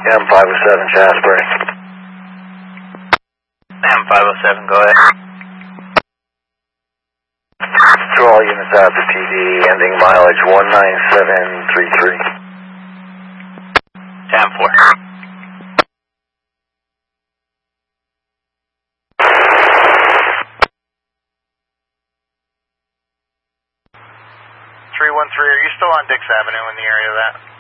M507 Jasper. M507, go ahead. To all units out to PD, ending mileage 19733. 10-4. Are you still on Dix Avenue in the area of that?